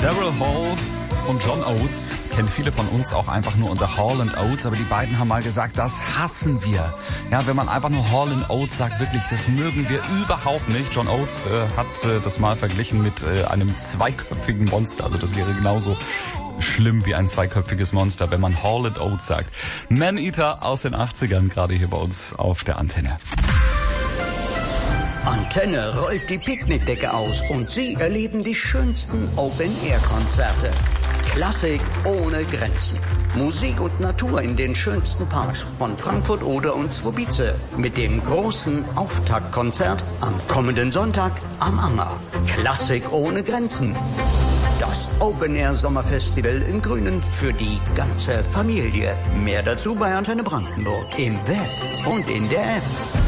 Daryl Hall und John Oates kennen viele von uns auch einfach nur unter Hall & Oates, aber die beiden haben mal gesagt, das hassen wir. Ja, wenn man einfach nur Hall & Oates sagt, wirklich, das mögen wir überhaupt nicht. John Oates hat das mal verglichen mit einem zweiköpfigen Monster, also das wäre genauso schlimm wie ein zweiköpfiges Monster, wenn man Hall & Oates sagt. Man-Eater aus den 80ern, gerade hier bei uns auf der Antenne. Antenne rollt die Picknickdecke aus und Sie erleben die schönsten Open-Air-Konzerte. Klassik ohne Grenzen. Musik und Natur in den schönsten Parks von Frankfurt, Oder und Zwobice. Mit dem großen Auftaktkonzert am kommenden Sonntag am Anger. Klassik ohne Grenzen. Das Open-Air-Sommerfestival im Grünen für die ganze Familie. Mehr dazu bei Antenne Brandenburg im Web und in der App.